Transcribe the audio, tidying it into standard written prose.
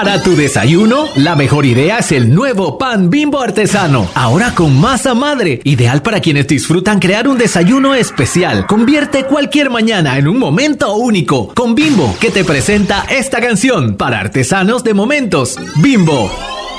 Para tu desayuno, la mejor idea es el nuevo pan Bimbo artesano. Ahora con masa madre, ideal para quienes disfrutan crear un desayuno especial. Convierte cualquier mañana en un momento único. Con Bimbo, que te presenta esta canción para artesanos de momentos. Bimbo.